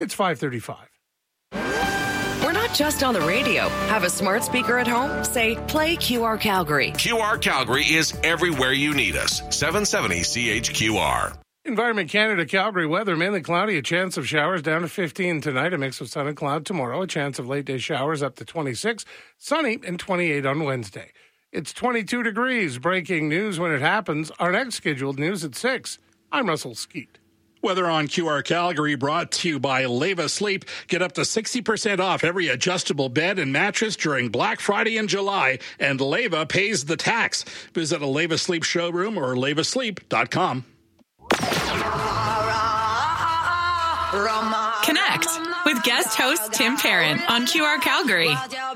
It's 5:35. We're not just on the radio. Have a smart speaker at home? Say, play QR Calgary. QR Calgary is everywhere you need us. 770 CHQR. Environment Canada Calgary weather, mainly cloudy, a chance of showers down to 15 tonight, a mix of sun and cloud tomorrow, a chance of late day showers up to 26, sunny and 28 on Wednesday. It's 22 degrees. Breaking news when it happens. Our next scheduled news at 6. I'm Russell Skeet. Weather on QR Calgary brought to you by Leva Sleep. Get up to 60% off every adjustable bed and mattress during Black Friday in July, and Leva pays the tax. Visit a Leva Sleep showroom or levasleep.com. Connect with guest host Tim Parent on QR Calgary.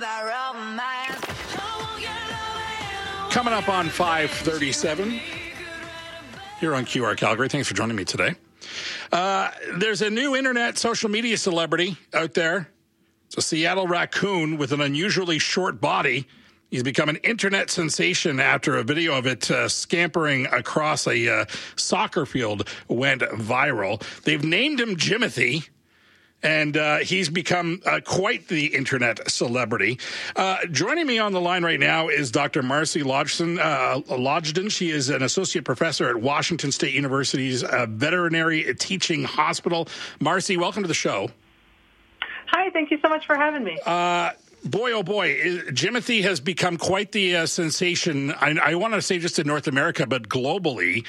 Coming up on 5:37 here on QR Calgary. Thanks for joining me today. There's a new internet social media celebrity out there. It's a Seattle raccoon with an unusually short body. He's become an internet sensation after a video of it scampering across a soccer field went viral. They've named him Jimothy, and he's become quite the internet celebrity. Joining me on the line right now is Dr. Marcy Lodgden. She is an associate professor at Washington State University's Veterinary Teaching Hospital. Marcy, welcome to the show. Hi, thank you so much for having me. Boy, oh boy, Jimothy has become quite the sensation. I want to say just in North America, but globally.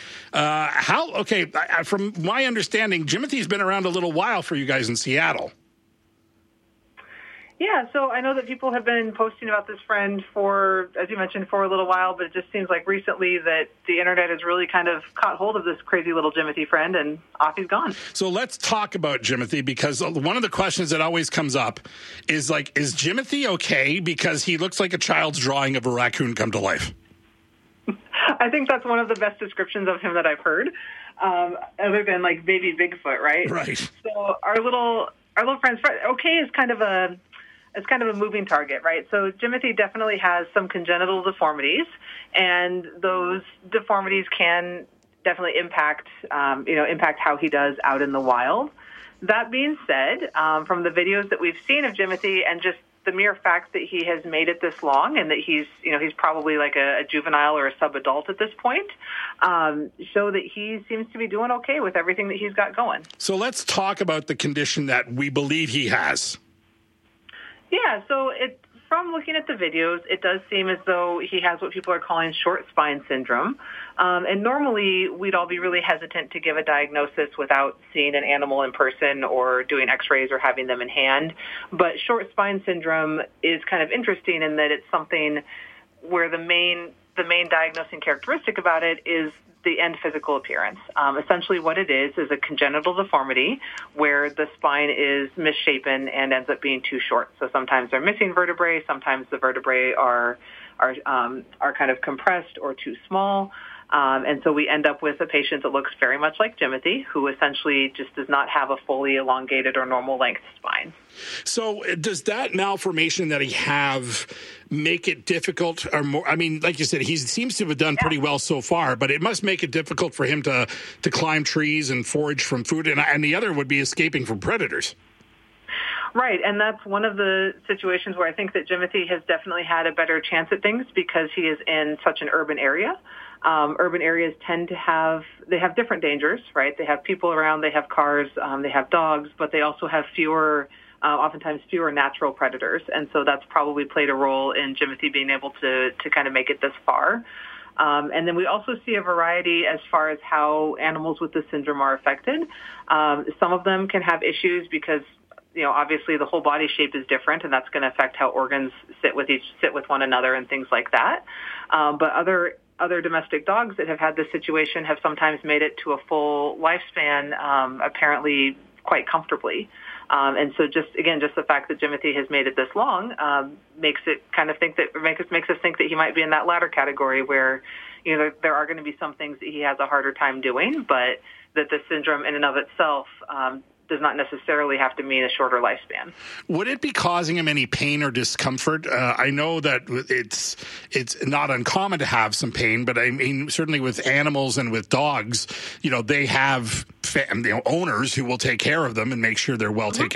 From my understanding, Jimothy's been around a little while for you guys in Seattle. Yeah, so I know that people have been posting about this friend for, as you mentioned, for a little while, but it just seems like recently that the internet has really kind of caught hold of this crazy little Jimothy friend, and off he's gone. So let's talk about Jimothy, because one of the questions that always comes up is is Jimothy okay? Because he looks like a child's drawing of a raccoon come to life. I think that's one of the best descriptions of him that I've heard, other than like baby Bigfoot, right? Right. So our little friend's okay is kind of a moving target, right? So Jimothy definitely has some congenital deformities, and those deformities can definitely impact how he does out in the wild. That being said, from the videos that we've seen of Jimothy and just the mere fact that he has made it this long and that he's probably like a juvenile or a sub-adult at this point, show that he seems to be doing okay with everything that he's got going. So let's talk about the condition that we believe he has. Yeah, so from looking at the videos, it does seem as though he has what people are calling short spine syndrome. And normally, we'd all be really hesitant to give a diagnosis without seeing an animal in person or doing x-rays or having them in hand. But short spine syndrome is kind of interesting in that it's something where the main diagnosing characteristic about it is the end physical appearance. Essentially what it is a congenital deformity where the spine is misshapen and ends up being too short. So sometimes they're missing vertebrae, sometimes the vertebrae are kind of compressed or too small. And so we end up with a patient that looks very much like Jimothy, who essentially just does not have a fully elongated or normal length spine. So does that malformation that he have make it difficult or more? I mean, like you said, he seems to have done pretty well so far, but it must make it difficult for him to climb trees and forage from food. And the other would be escaping from predators. Right, and that's one of the situations where I think that Jimothy has definitely had a better chance at things because he is in such an urban area. Urban areas tend to have different dangers, right? They have people around, they have cars, they have dogs, but they also have oftentimes fewer natural predators. And so that's probably played a role in Jimothy being able to kind of make it this far. And then we also see a variety as far as how animals with this syndrome are affected. Some of them can have issues because obviously the whole body shape is different, and that's going to affect how organs sit with one another and things like that. But other domestic dogs that have had this situation have sometimes made it to a full lifespan, apparently quite comfortably. And so just the fact that Jimothy has made it this long makes us think that he might be in that latter category where there are going to be some things that he has a harder time doing, but that the syndrome in and of itself does not necessarily have to mean a shorter lifespan. Would it be causing him any pain or discomfort? I know that it's not uncommon to have some pain, but I mean, certainly with animals and with dogs, they have owners who will take care of them and make sure they're well taken